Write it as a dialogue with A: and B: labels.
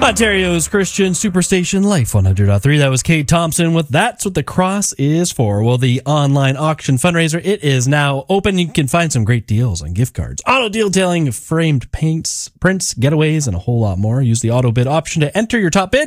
A: Ontario's Christian Superstation Life 100.3. That was Kate Thompson with That's What the Cross Is For. Well, the online auction fundraiser, it is now open. You can find some great deals on gift cards, auto detailing, framed paints, prints, getaways, and a whole lot more. Use the auto bid option to enter your top bid.